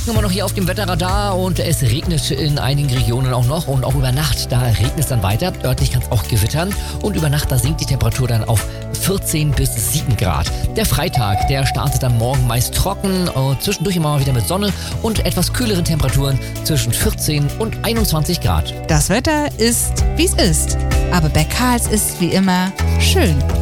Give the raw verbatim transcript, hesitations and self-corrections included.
Immer noch hier auf dem Wetterradar und es regnet in einigen Regionen auch noch und auch über Nacht, da regnet es dann weiter. Örtlich kann es auch gewittern und über Nacht, da sinkt die Temperatur dann auf vierzehn bis sieben Grad. Der Freitag, der startet dann morgen meist trocken, äh, zwischendurch immer mal wieder mit Sonne und etwas kühleren Temperaturen zwischen vierzehn und einundzwanzig Grad. Das Wetter ist, wie es ist, aber bei Karls ist wie immer schön.